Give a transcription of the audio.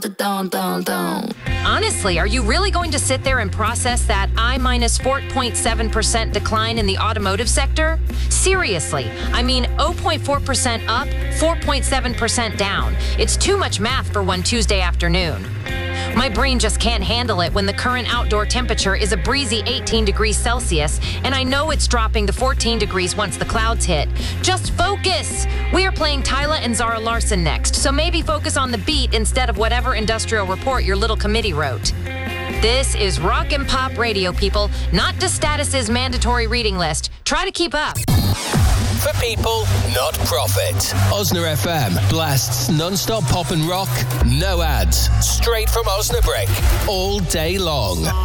Honestly, are you really going to sit there and process that I-4.7% decline in the automotive sector? Seriously, I mean 0.4% up, 4.7% down. It's too much math for one Tuesday afternoon. My brain just can't handle it when the current outdoor temperature is a breezy 18 degrees Celsius, and I know it's dropping to 14 degrees once the clouds hit. Just focus! We are playing Tyla and Zara Larsson next, so maybe focus on the beat instead of whatever industrial report your little committee wrote. This is Rock and Pop Radio, people, not DeStatus's mandatory reading list. Try to keep up. For people, not profit. Osna FM blasts non-stop pop and rock, no ads, straight from Osnabrück, all day long.